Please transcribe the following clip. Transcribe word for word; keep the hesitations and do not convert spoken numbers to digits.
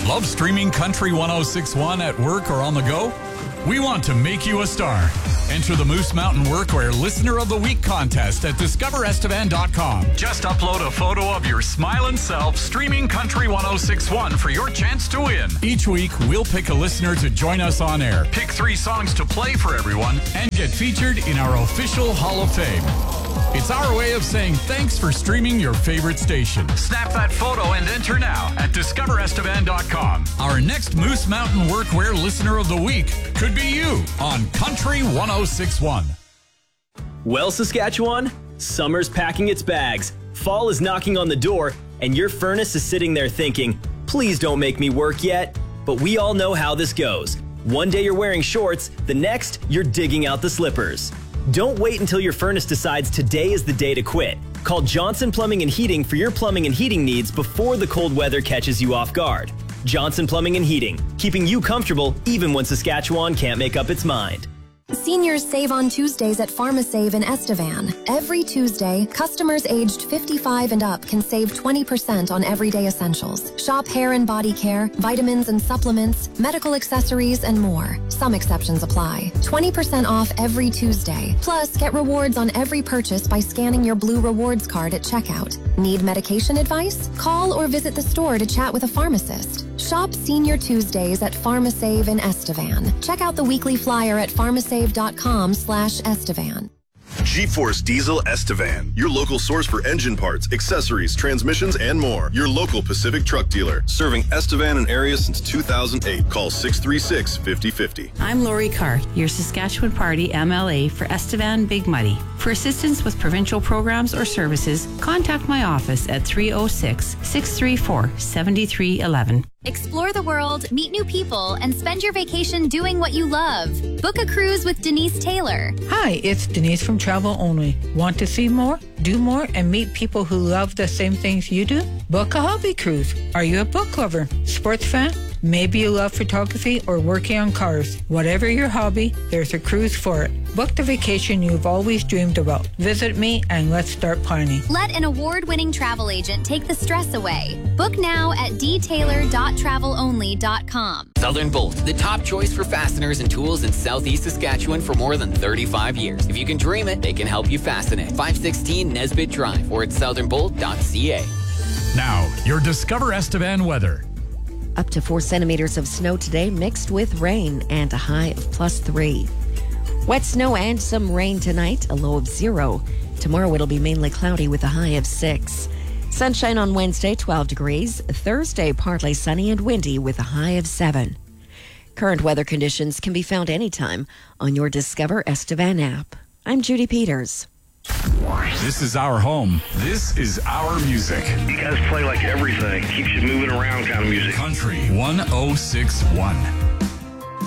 Love streaming Country one oh six point one at work or on the go? We want to make you a star. Enter the Moose Mountain Workwear Listener of the Week contest at discover estevan dot com. Just upload a photo of your smiling self streaming Country one oh six point one for your chance to win. Each week, we'll pick a listener to join us on air, pick three songs to play for everyone, and get featured in our official Hall of Fame. It's our way of saying thanks for streaming your favorite station. Snap that photo and enter now at discover estevan dot com. Our next Moose Mountain Workwear Listener of the Week could be you on Country one oh six point one. Well, Saskatchewan, summer's packing its bags, fall is knocking on the door, and your furnace is sitting there thinking, please don't make me work yet. But we all know how this goes. One day you're wearing shorts, the next you're digging out the slippers. Don't wait until your furnace decides today is the day to quit. Call Johnson Plumbing and Heating for your plumbing and heating needs before the cold weather catches you off guard. Johnson Plumbing and Heating, keeping you comfortable even when Saskatchewan can't make up its mind. Seniors save on Tuesdays at PharmaSave in Estevan. Every Tuesday, customers aged fifty-five and up can save twenty percent on everyday essentials. Shop hair and body care, vitamins and supplements, medical accessories, and more. Some exceptions apply. twenty percent off every Tuesday. Plus, get rewards on every purchase by scanning your blue rewards card at checkout. Need medication advice? Call or visit the store to chat with a pharmacist. Shop Senior Tuesdays at PharmaSave in Estevan. Check out the weekly flyer at pharmasave dot com slash Estevan. G-Force Diesel Estevan, your local source for engine parts, accessories, transmissions, and more. Your local Pacific truck dealer, serving Estevan and area since two thousand eight. Call six three six, five oh five oh. I'm Lori Cart, your Saskatchewan Party M L A for Estevan Big Muddy. For assistance with provincial programs or services, contact my office at three oh six, six three four, seven three one one. Explore the world, meet new people, and spend your vacation doing what you love. Book a cruise with Denise Taylor. Hi, it's Denise from Travel Only. Want to see more, do more, and meet people who love the same things you do? Book a hobby cruise. Are you a book lover? Sports fan? Maybe you love photography or working on cars. Whatever your hobby, there's a cruise for it. Book the vacation you've always dreamed about. Visit me and let's start planning. Let an award-winning travel agent take the stress away. Book now at d taylor dot travel only dot com. Southern Bolt, the top choice for fasteners and tools in Southeast Saskatchewan for more than thirty-five years. If you can dream it, they can help you fasten it. five sixteen Nesbitt Drive or at southern bolt dot c a. Now, your Discover Estevan weather. Up to four centimeters of snow today, mixed with rain, and a high of plus three. Wet snow and some rain tonight, a low of zero. Tomorrow it'll be mainly cloudy with a high of six. Sunshine on Wednesday, twelve degrees. Thursday, partly sunny and windy with a high of seven. Current weather conditions can be found anytime on your Discover Estevan app. I'm Judy Peters. This is our home. This is our music. You guys play like everything. Keeps you moving around kind of music. Country one oh six point one.